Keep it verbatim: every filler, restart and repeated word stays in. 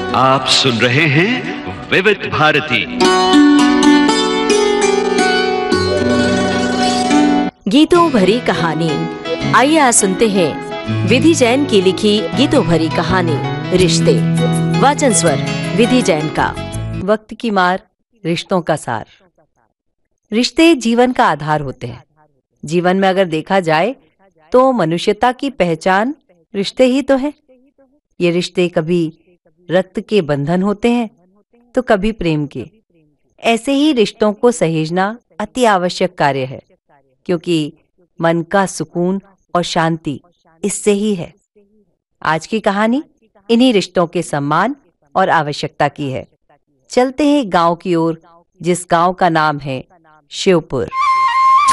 आप सुन रहे हैं विविध भारती। गीतों भरी कहानी। आइए आज सुनते हैं विधि जैन की लिखी गीतों भरी कहानी रिश्ते। वाचन स्वर विधि जैन का। वक्त की मार, रिश्तों का सार। रिश्ते जीवन का आधार होते हैं। जीवन में अगर देखा जाए तो मनुष्यता की पहचान रिश्ते ही तो है। ये रिश्ते कभी रक्त के बंधन होते हैं तो कभी प्रेम के। ऐसे ही रिश्तों को सहेजना अति आवश्यक कार्य है, क्योंकि मन का सुकून और शांति इससे ही है। आज की कहानी इन्हीं रिश्तों के सम्मान और आवश्यकता की है। चलते हैं गांव की ओर, जिस गांव का नाम है शिवपुर।